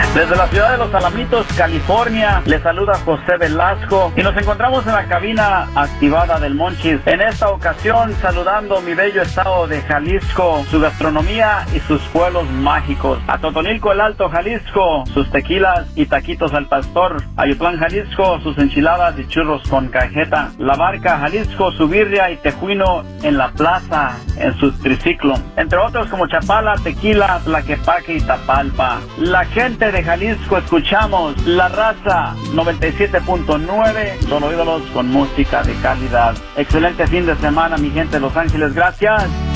Desde la ciudad de Los Alamitos, California, le saluda José Velasco y nos encontramos en la cabina activada del Monchis. En esta ocasión saludando mi bello estado de Jalisco, su gastronomía y sus pueblos mágicos. A Totonilco, el Alto Jalisco, sus tequilas y taquitos al pastor. Ayutlán, Jalisco, sus enchiladas y churros con cajeta. La Barca, Jalisco, su birria y tejuino en la plaza, en su triciclo. Entre otros como Chapala, Tequila, Tlaquepaque y Tapalpa. La gente de Jalisco escuchamos La Raza 97.9, solo ídolos con música de calidad. Excelente fin de semana, mi gente de Los Ángeles, gracias.